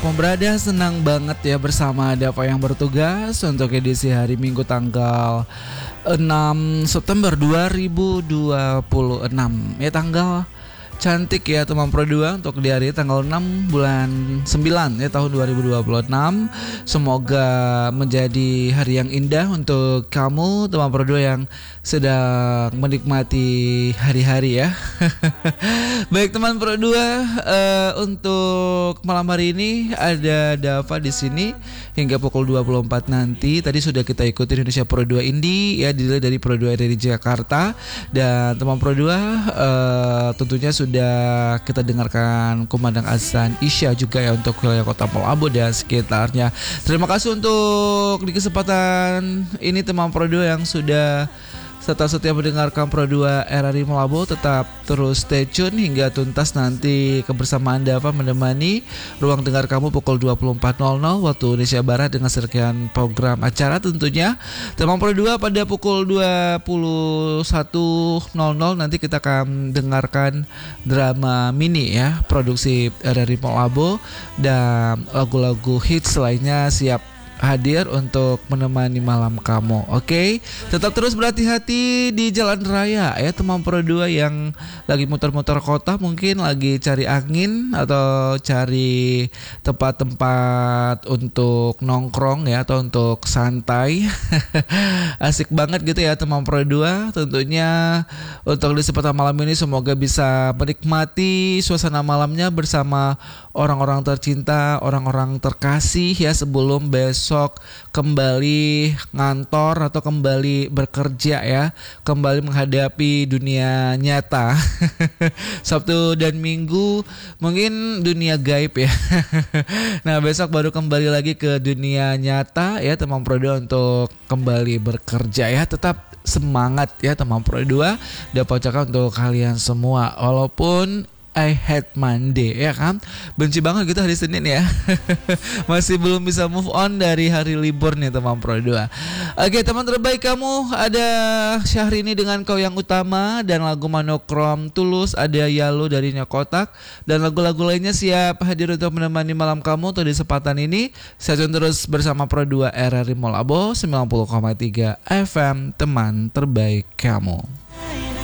Pemberada senang banget ya bersama Dava yang bertugas untuk edisi hari Minggu tanggal 6 September 2026. Ya, tanggal cantik ya teman Pro 2 untuk di hari tanggal 6 bulan 9 ya tahun 2026. Semoga menjadi hari yang indah untuk kamu teman Pro 2 yang sedang menikmati hari-hari ya. Baik teman Pro 2, untuk malam hari ini ada Dava di sini hingga pukul 24 nanti. Tadi sudah kita ikuti Indonesia Pro 2 Indie ya, dilihat dari Pro 2 dari Jakarta, dan teman Pro 2 tentunya sudah kita dengarkan kumandang azan Isya juga ya untuk wilayah Kota Malabo dan sekitarnya. Terima kasih untuk di kesempatan ini teman Pro 2 yang sudah setia mendengarkan Pro 2 RRI Malabo. Tetap terus stay tune hingga tuntas nanti kebersamaan Dava menemani ruang dengar kamu pukul 24.00 waktu Indonesia Barat dengan serangkaian program acara tentunya. Teman Pro 2 pada pukul 21.00 nanti kita akan dengarkan drama mini ya produksi RRI Malabo, dan lagu-lagu hits lainnya siap hadir untuk menemani malam kamu. Oke, tetap terus berhati-hati di jalan raya ya teman Pro 2 yang lagi muter-muter kota, mungkin lagi cari angin atau cari tempat-tempat untuk nongkrong ya atau untuk santai. Asik banget gitu ya teman Pro 2. Tentunya untuk di kesempatan malam ini semoga bisa menikmati suasana malamnya bersama orang-orang tercinta, orang-orang terkasih ya, sebelum besok kembali ngantor atau kembali bekerja ya, kembali menghadapi dunia nyata. Sabtu dan Minggu mungkin dunia gaib ya. Nah, besok baru kembali lagi ke dunia nyata ya teman Pro 2 untuk kembali bekerja ya. Tetap semangat ya teman Pro 2. Dapat ucapkan untuk kalian semua, walaupun I hate Monday ya kan, benci banget gitu hari Senin ya. Masih belum bisa move on dari hari libur nih teman Pro 2. Oke, teman terbaik kamu ada Syahrini dengan Kau Yang Utama, dan lagu Monokrom Tulus ada Yalo dari Nyokotak, dan lagu-lagu lainnya siap hadir untuk menemani malam kamu. Untuk di kesempatan ini saya terus bersama Pro 2 RRI Malabo 90,3 FM, teman terbaik kamu.